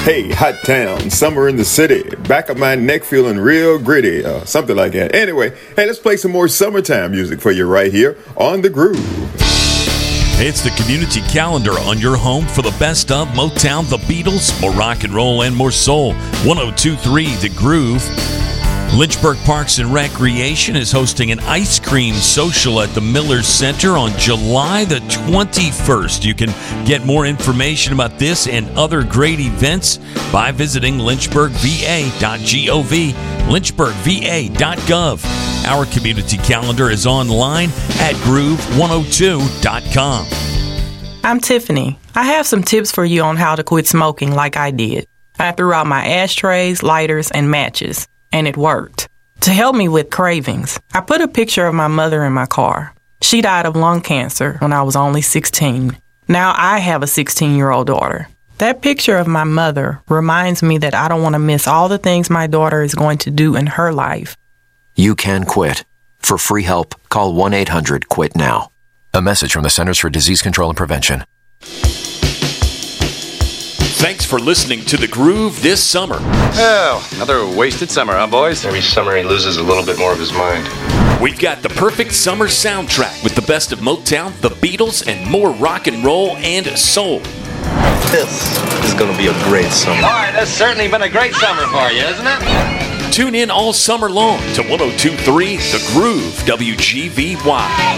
Hey, hot town, summer in the city, back of my neck feeling real gritty, something like that. Anyway, hey, let's play some more summertime music for you right here on The Groove. It's the community calendar on your home for the best of Motown, the Beatles, more rock and roll, and more soul. 102.3 The Groove. Lynchburg Parks and Recreation is hosting an ice cream social at the Miller Center on July the 21st. You can get more information about this and other great events by visiting lynchburgva.gov, lynchburgva.gov. Our community calendar is online at groove102.com. I'm Tiffany. I have some tips for you on how to quit smoking like I did. I threw out my ashtrays, lighters, and matches, and it worked. To help me with cravings, I put a picture of my mother in my car. She died of lung cancer when I was only 16. Now I have a 16-year-old daughter. That picture of my mother reminds me that I don't want to miss all the things my daughter is going to do in her life. You can quit. For free help, call 1-800-QUIT-NOW. A message from the Centers for Disease Control and Prevention. Thanks for listening to The Groove this summer. Oh, another wasted summer, huh, boys? Every summer he loses a little bit more of his mind. We've got the perfect summer soundtrack with the best of Motown, the Beatles, and more rock and roll and soul. This is going to be a great summer. All right, that's certainly been a great summer for you, isn't it? Tune in all summer long to 102.3 The Groove, WGVY.